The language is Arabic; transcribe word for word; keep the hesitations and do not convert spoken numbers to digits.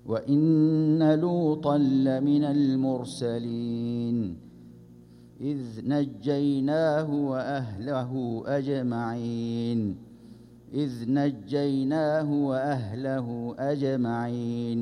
وإن لوطا لمن المرسلين إذ نجيناه وأهله أجمعين إذ نجيناه وأهله أجمعين